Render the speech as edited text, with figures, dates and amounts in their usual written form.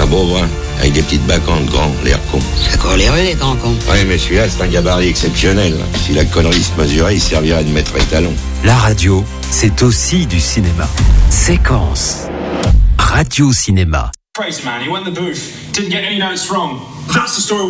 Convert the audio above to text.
Un beau brun, avec des petites bacantes grands, l'air con. Ça court les rues, les grands cons. Ouais, mais celui-là, c'est un gabarit exceptionnel. Si la connerie se mesurait, il servirait de maître étalon. La radio, c'est aussi du cinéma. Séquence. Radio Cinéma. Crazy man, he went in the booth, didn't get any notes wrong. That's the story.